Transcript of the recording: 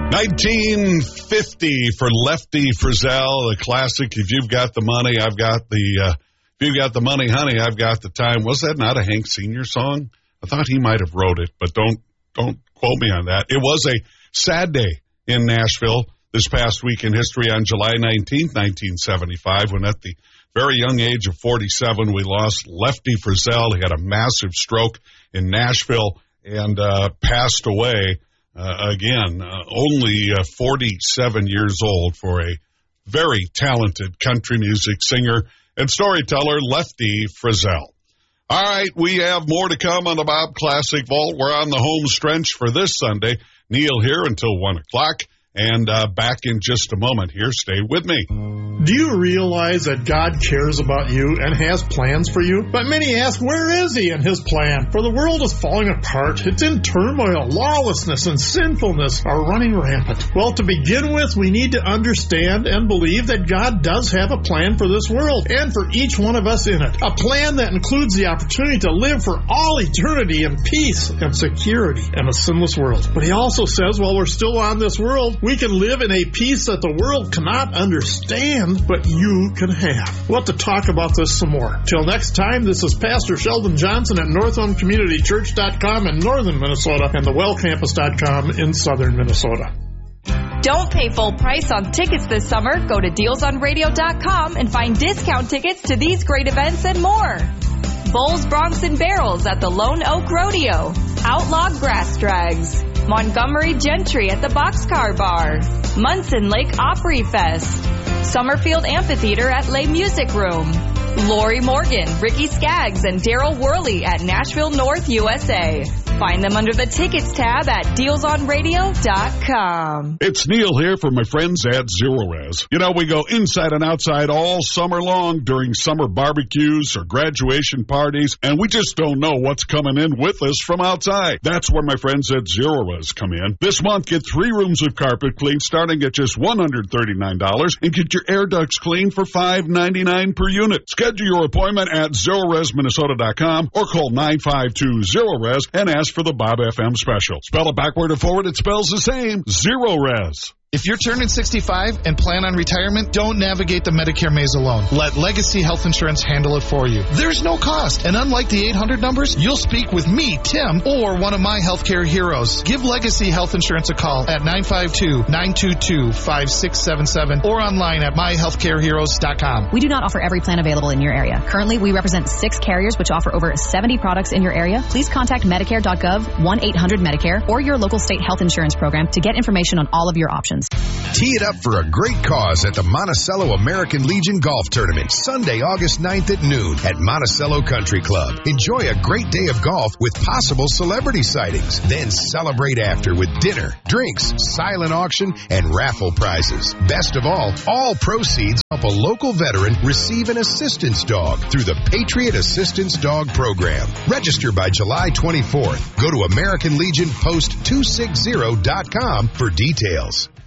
1950 for Lefty Frizzell, the classic. If you've got the money, I've got the. If you've got the money, honey, I've got the time. Was that not a Hank Sr. song? I thought he might have wrote it, but don't quote me on that. It was a sad day in Nashville this past week in history on July 19th, 1975, when at the very young age of 47, we lost Lefty Frizzell. He had a massive stroke in Nashville and passed away. Again, only 47 years old for a very talented country music singer and storyteller, Lefty Frizzell. All right, we have more to come on the Bob Classic Vault. We're on the home stretch for this Sunday. Neil here until 1 o'clock. And back in just a moment here. Stay with me. Do you realize that God cares about you and has plans for you? But many ask, where is he in his plan? For the world is falling apart. It's in turmoil. Lawlessness and sinfulness are running rampant. Well, to begin with, we need to understand and believe that God does have a plan for this world and for each one of us in it. A plan that includes the opportunity to live for all eternity in peace and security in a sinless world. But he also says, while we're still on this world, we can live in a peace that the world cannot understand, but you can have. We'll have to talk about this some more. Till next time, this is Pastor Sheldon Johnson at NorthlandCommunityChurch.com in northern Minnesota and thewellcampus.com in southern Minnesota. Don't pay full price on tickets this summer. Go to DealsOnRadio.com and find discount tickets to these great events and more. Bowls, Bronx, and Barrels at the Lone Oak Rodeo. Outlaw Grass Drags. Montgomery Gentry at the Boxcar Bar. Munson Lake Opry Fest. Summerfield Amphitheater at Les Music Room. Lori Morgan, Ricky Skaggs, and Daryl Worley at Nashville North, USA. Find them under the Tickets tab at DealsOnRadio.com. It's Neil here for my friends at Zero Res. You know, we go inside and outside all summer long during summer barbecues or graduation parties, and we just don't know what's coming in with us from outside. That's where my friends at Zero Res come in. This month, get 3 rooms of carpet cleaned starting at just $139 and get your air ducts cleaned for $5.99 per unit. Schedule your appointment at ZeroResMinnesota.com or call 952-ZERO-RES and ask for the Bob FM special. Spell it backward or forward, it spells the same. Zero Res. If you're turning 65 and plan on retirement, don't navigate the Medicare maze alone. Let Legacy Health Insurance handle it for you. There's no cost, and unlike the 800 numbers, you'll speak with me, Tim, or one of my healthcare heroes. Give Legacy Health Insurance a call at 952-922-5677 or online at myhealthcareheroes.com. We do not offer every plan available in your area. Currently, we represent 6 carriers which offer over 70 products in your area. Please contact Medicare.gov, 1-800-MEDICARE, or your local state health insurance program to get information on all of your options. Tee it up for a great cause at the Monticello American Legion Golf Tournament, Sunday, August 9th at noon at Monticello Country Club. Enjoy a great day of golf with possible celebrity sightings. Then celebrate after with dinner, drinks, silent auction, and raffle prizes. Best of all proceeds help a local veteran receive an assistance dog through the Patriot Assistance Dog Program. Register by July 24th. Go to AmericanLegionPost260.com for details.